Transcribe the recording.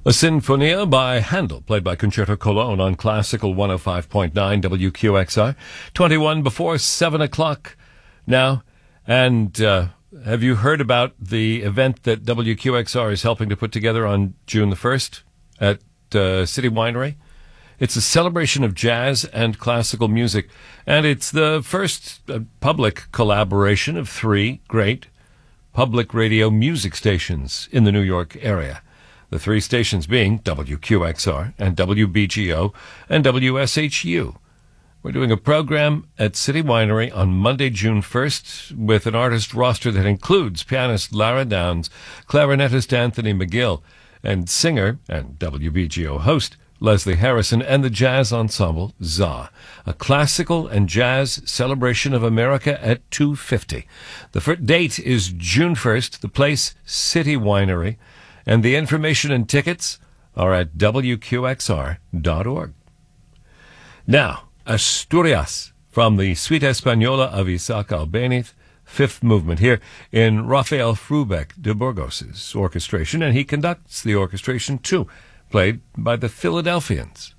A Sinfonia by Handel, played by Concerto Cologne on Classical 105.9 WQXR. 21 before 7 o'clock now. And have you heard about the event that WQXR is helping to put together on June the 1st at City Winery? It's a celebration of jazz and classical music, and it's the first public collaboration of three great public radio music stations in the New York area. The three stations being WQXR and WBGO and WSHU. We're doing a program at City Winery on Monday, June 1st, with an artist roster that includes pianist Lara Downs, clarinetist Anthony McGill, and singer and WBGO host Leslie Harrison, and the jazz ensemble ZA. A classical and jazz celebration of America at 2:50. The date is June 1st, the place City Winery, and the information and tickets are at WQXR.org. Now, Asturias from the Suite Española of Isaac Albéniz, fifth movement here in Rafael Frubeck de Burgos' orchestration, and he conducts the orchestration too, played by the Philadelphians.